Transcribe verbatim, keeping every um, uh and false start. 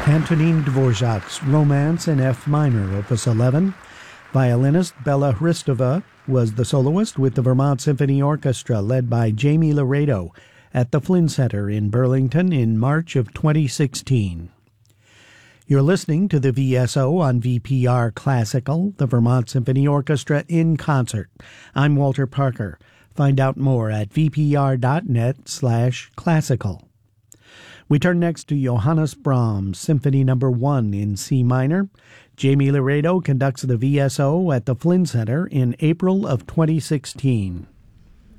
Antonin Dvorak's Romance in F minor, Opus eleven. Violinist Bella Hristova was the soloist with the Vermont Symphony Orchestra, led by Jamie Laredo, at the Flynn Center in Burlington in March of twenty sixteen. You're listening to the V S O on V P R Classical, the Vermont Symphony Orchestra in concert. I'm Walter Parker. Find out more at vpr.net slash classical. We turn next to Johannes Brahms, Symphony Number one in C minor. Jamie Laredo conducts the V S O at the Flynn Center in April of twenty sixteen.